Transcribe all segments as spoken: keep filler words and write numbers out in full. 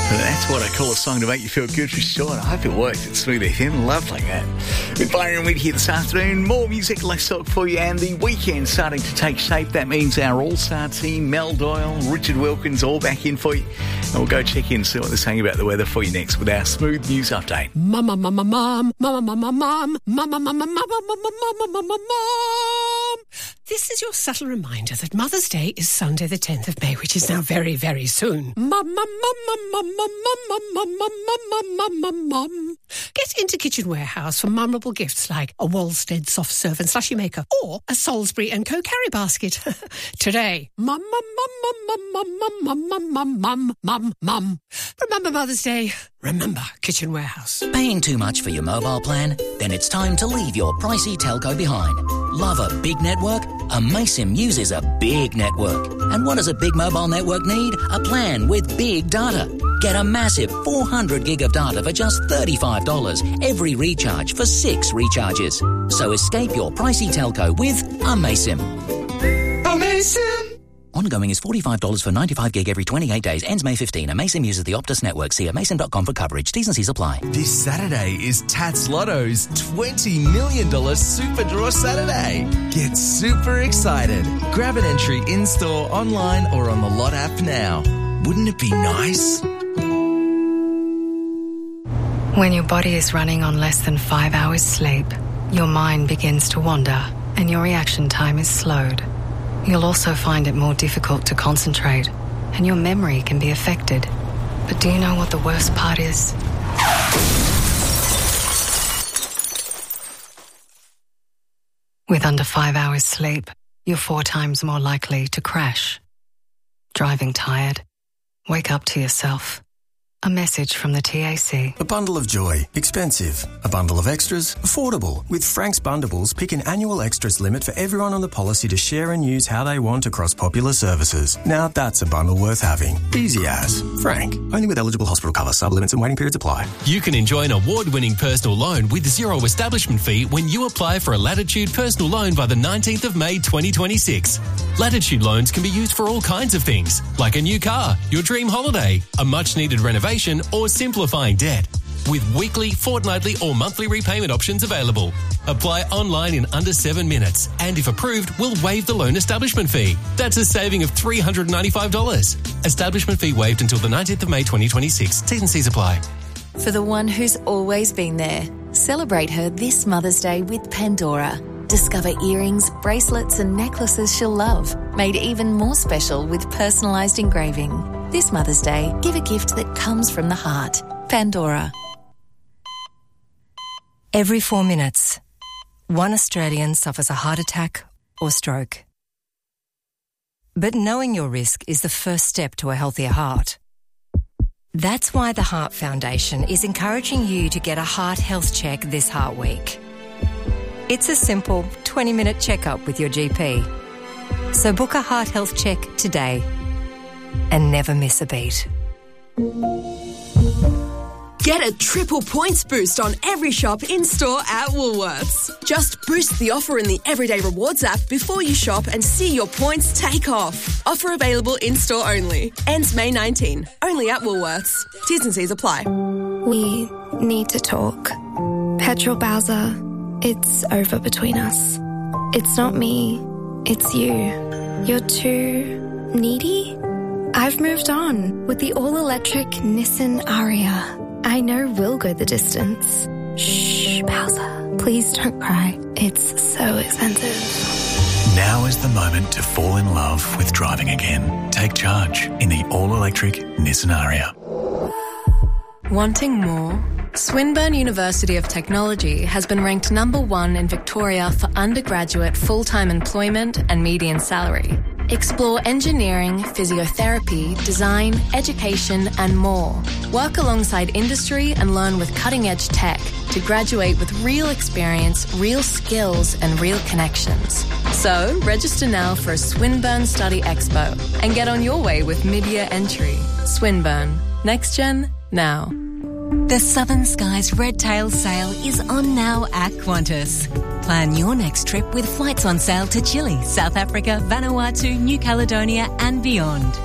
But that's what I call a song to make you feel good for sure. I hope it works at Smooth F M. Lovely, that. With Byron Weed here this afternoon. More music, less talk for you, and the weekend starting to take shape. That means our all-star team, Mel Doyle, Richard Wilkins, all back in for you. And we'll go check in and see what they're saying about the weather for you next with our Smooth News Update. Mama, mama, mom, mama, mama, mom, mama, mama, mama, mama, mama, mama, mom. This is your subtle reminder that Mother's Day is Sunday the tenth of May, which is now very, very soon. Mama, mama, mama, mama, mama, mama, mama, mama. Get into Kitchen Warehouse for memorable gifts like a Wolstead soft serve and slushy maker or a Salisbury and Co carry basket. Today, mama, mama, mama, mama, mama, mum, mum, mum. Remember Mother's Day. Remember Kitchen Warehouse. Paying too much for your mobile plan? Then it's time to leave your pricey telco behind. Love a big network? Amaysim uses a big network. And what does a big mobile network need? A plan with big data. Get a massive four hundred gig of data for just thirty-five dollars every recharge for six recharges. So escape your pricey telco with Amaysim. Amaysim! Ongoing is forty-five dollars for ninety-five gig every twenty-eight days. Ends May fifteenth. Amaysim uses the Optus network. See amaysim dot com for coverage. T's and C's apply. This Saturday is Tats Lotto's twenty million dollars Super Draw Saturday. Get super excited. Grab an entry in-store, online or on the Lot app now. Wouldn't it be nice? When your body is running on less than five hours sleep, your mind begins to wander and your reaction time is slowed. You'll also find it more difficult to concentrate, and your memory can be affected. But do you know what the worst part is? With under five hours sleep, you're four times more likely to crash. Driving tired? Wake up to yourself. A message from the T A C. A bundle of joy. Expensive. A bundle of extras. Affordable. With Frank's Bundables, pick an annual extras limit for everyone on the policy to share and use how they want across popular services. Now that's a bundle worth having. Easy as. Frank. Only with eligible hospital cover. Sub-limits and waiting periods apply. You can enjoy an award-winning personal loan with zero establishment fee when you apply for a Latitude personal loan by the nineteenth of May twenty twenty-six. Latitude loans can be used for all kinds of things, like a new car, your dream holiday, a much-needed renovation, or simplifying debt. With weekly, fortnightly or monthly repayment options available. Apply online in under seven minutes. And if approved, we'll waive the loan establishment fee. That's a saving of three hundred ninety-five dollars. Establishment fee waived until the nineteenth of May twenty twenty-six. T's and C's apply. For the one who's always been there, celebrate her this Mother's Day with Pandora. Discover earrings, bracelets and necklaces she'll love, made even more special with personalised engraving. This Mother's Day, give a gift that comes from the heart. Pandora. Every four minutes, one Australian suffers a heart attack or stroke. But knowing your risk is the first step to a healthier heart. That's why the Heart Foundation is encouraging you to get a heart health check this Heart Week. It's a simple twenty-minute checkup with your G P. So book a heart health check today and never miss a beat. Get a triple points boost on every shop in-store at Woolworths. Just boost the offer in the Everyday Rewards app before you shop and see your points take off. Offer available in-store only. Ends May nineteenth. Only at Woolworths. T's and C's apply. We need to talk. Petrol Bowser, it's over between us. It's not me, it's you. You're too needy? I've moved on with the all-electric Nissan Ariya. I know we'll go the distance. Shh, Bowser. Please don't cry. It's so expensive. Now is the moment to fall in love with driving again. Take charge in the all-electric Nissan Ariya. Wanting more? Swinburne University of Technology has been ranked number one in Victoria for undergraduate full-time employment and median salary. Explore engineering, physiotherapy, design, education and more. Work alongside industry and learn with cutting-edge tech to graduate with real experience, real skills and real connections. So, register now for a Swinburne Study Expo and get on your way with mid-year entry. Swinburne. Next Gen, now. The Southern Skies Red Tail Sale is on now at Qantas. Plan your next trip with flights on sale to Chile, South Africa, Vanuatu, New Caledonia and beyond.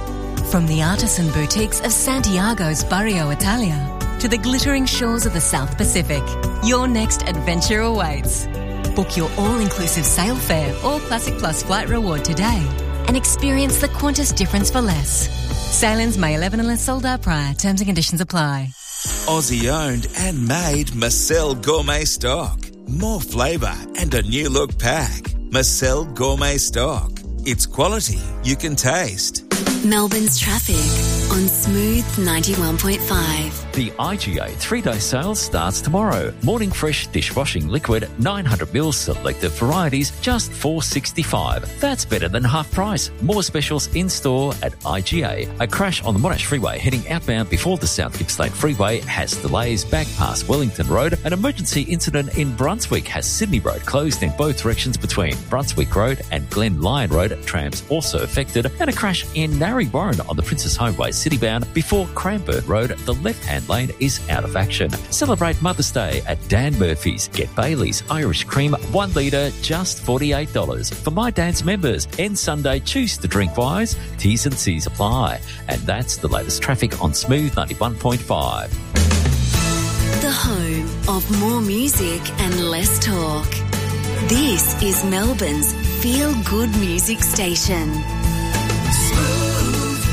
From the artisan boutiques of Santiago's Barrio Italia to the glittering shores of the South Pacific, your next adventure awaits. Book your all-inclusive sail fare or Classic Plus flight reward today and experience the Qantas difference for less. Sailings May eleventh unless sold out prior. Terms and conditions apply. Aussie owned and made Marcel Gourmet Stock. More flavour and a new look pack. Marcel Gourmet Stock. It's quality you can taste. Melbourne's traffic on Smooth ninety-one point five. The I G A three-day sale starts tomorrow. Morning Fresh dishwashing liquid, nine hundred mils selected varieties, just four dollars sixty-five. That's better than half price. More specials in-store at I G A. A crash on the Monash Freeway heading outbound before the South Gippsland Freeway has delays back past Wellington Road. An emergency incident in Brunswick has Sydney Road closed in both directions between Brunswick Road and Glen Lyon Road. Trams also affected. And a crash in Narre Warren on the Princess Highway citybound before Cranbourne Road. The left-hand lane is out of action. Celebrate Mother's Day at Dan Murphy's. Get Bailey's Irish Cream, one litre, just forty-eight dollars. For My Dad's members, end Sunday, choose to drink wise. T's and C's apply. And that's the latest traffic on Smooth ninety-one point five. The home of more music and less talk. This is Melbourne's feel-good music station. Smooth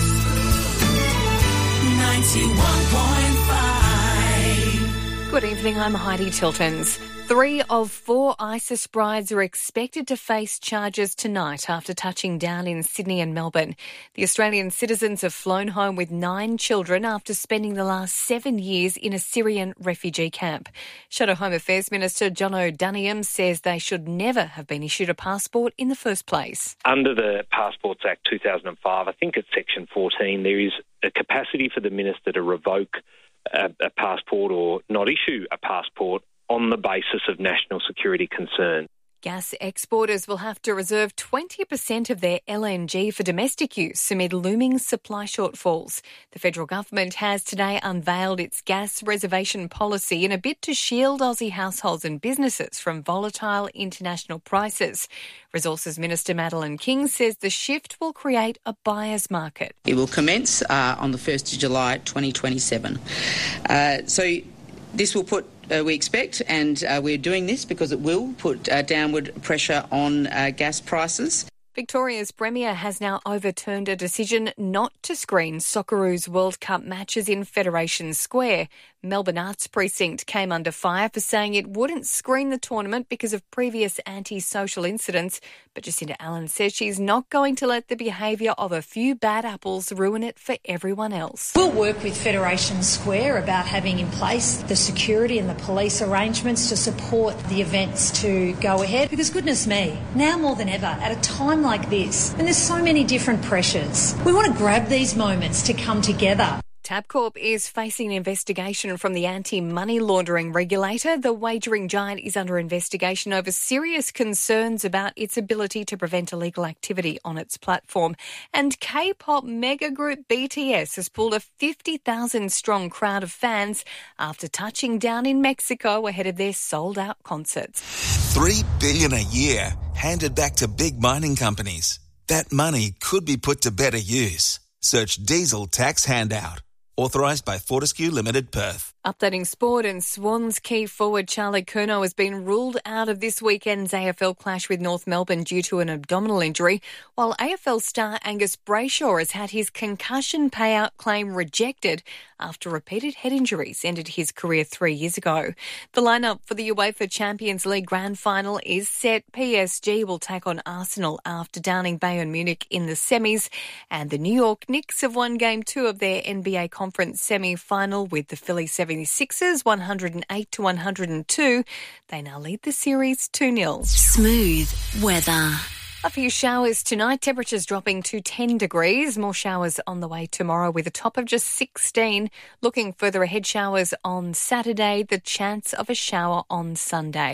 ninety-one point five. Good evening, I'm Heidi Tiltons. Three of four ISIS brides are expected to face charges tonight after touching down in Sydney and Melbourne. The Australian citizens have flown home with nine children after spending the last seven years in a Syrian refugee camp. Shadow Home Affairs Minister John O'Daniam says they should never have been issued a passport in the first place. Under the Passports Act two thousand five, I think it's Section fourteen, there is a capacity for the minister to revoke a, a passport or not issue a passport on the basis of national security concern. Gas exporters will have to reserve twenty percent of their L N G for domestic use amid looming supply shortfalls. The federal government has today unveiled its gas reservation policy in a bid to shield Aussie households and businesses from volatile international prices. Resources Minister Madeleine King says the shift will create a buyer's market. It will commence uh, on the first of July twenty twenty-seven. Uh, so this will put Uh, we expect, and uh, we're doing this because it will put uh, downward pressure on uh, gas prices. Victoria's Premier has now overturned a decision not to screen Socceroos World Cup matches in Federation Square. Melbourne Arts Precinct came under fire for saying it wouldn't screen the tournament because of previous anti-social incidents. But Jacinda Allen says she's not going to let the behaviour of a few bad apples ruin it for everyone else. We'll work with Federation Square about having in place the security and the police arrangements to support the events to go ahead. Because goodness me, now more than ever, at a time like this, and there's so many different pressures, we want to grab these moments to come together. Tabcorp is facing an investigation from the anti-money laundering regulator. The wagering giant is under investigation over serious concerns about its ability to prevent illegal activity on its platform. And K-pop mega group B T S has pulled a fifty thousand strong crowd of fans after touching down in Mexico ahead of their sold-out concerts. Three billion dollars a year handed back to big mining companies. That money could be put to better use. Search Diesel Tax Handout. Authorised by Fortescue Limited, Perth. Updating sport, and Swans key forward Charlie Curnow has been ruled out of this weekend's A F L clash with North Melbourne due to an abdominal injury, while A F L star Angus Brayshaw has had his concussion payout claim rejected after repeated head injuries ended his career three years ago. The lineup for the UEFA Champions League Grand Final is set. P S G will take on Arsenal after downing Bayern Munich in the semis, and the New York Knicks have won game two of their N B A Conference semi-final with the Philly seventy-sixers one oh eight to one oh two. They now lead the series two nil. Smooth weather. A few showers tonight, temperatures dropping to ten degrees. More showers on the way tomorrow with a top of just sixteen. Looking further ahead, showers on Saturday, the chance of a shower on Sunday.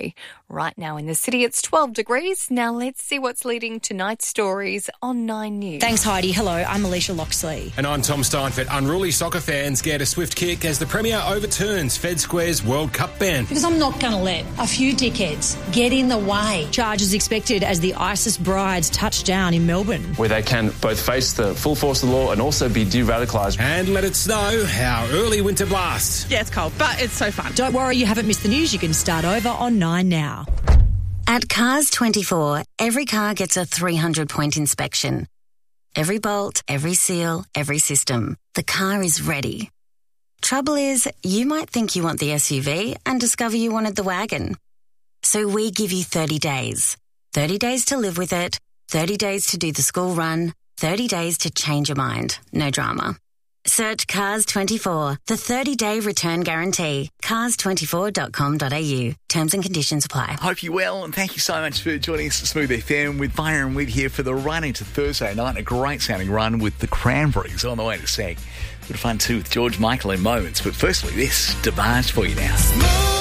Right now in the city, it's twelve degrees. Now let's see what's leading tonight's stories on Nine News. Thanks, Heidi. Hello, I'm Alicia Loxley. And I'm Tom Steinfeld. Unruly soccer fans get a swift kick as the Premier overturns Fed Square's World Cup ban. Because I'm not going to let a few dickheads get in the way. Charges expected as the ISIS brides touch down in Melbourne, where they can both face the full force of the law and also be de-radicalised. And let it snow, our early winter blast. Yeah, it's cold, but it's so fun. Don't worry, you haven't missed the news. You can start over on Nine now. At Cars twenty-four, every car gets a three hundred point inspection. Every bolt, every seal, every system. The car is ready. Trouble is, you might think you want the S U V and discover you wanted the wagon. So we give you thirty days. thirty days to live with it, thirty days to do the school run, thirty days to change your mind. No drama. Search Cars twenty-four, the thirty-day return guarantee. cars twenty-four dot com dot a u. Terms and conditions apply. Hope you're well, and thank you so much for joining us at Smooth F M with Byron Widd here for the run into Thursday night. A great sounding run with the Cranberries on the way to Seg. Bit of fun too with George Michael in moments, but firstly, this DeBarge for you now.